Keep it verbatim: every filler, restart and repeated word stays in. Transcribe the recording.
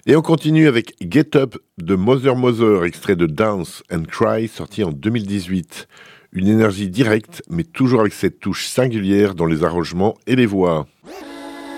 Et on continue avec Get Up de Mother Mother, extrait de Dance and Cry, sorti en deux mille dix-huit. Une énergie directe, mais toujours avec cette touche singulière dans les arrangements et les voix.